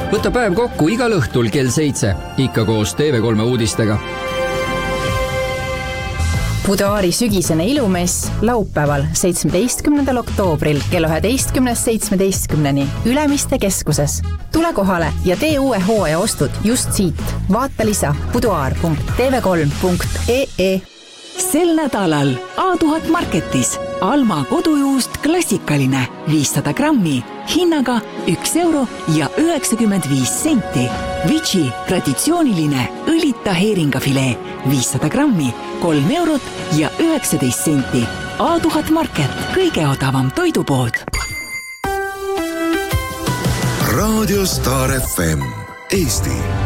Võta päev kokku igal õhtul kell 7, ikka koos TV3 uudistega. Buduaari sügisene ilumess laupäeval 17. oktoobril kella 11.17 Ülemiste keskuses. Tule kohale ja tee uue hooaja ostud just siit. Vaata lisa buduaar.tv3.ee. Sel nädalal A1000 Marketis Alma kodujuust klassikaline 500 grammi hinnaga 1 euro ja 95 senti. Vici traditsiooniline õlita heeringafilee 500 grammi 3 eurot ja 19 senti. A1000 Market, kõige odavam toidupood. Radio Star FM, Eesti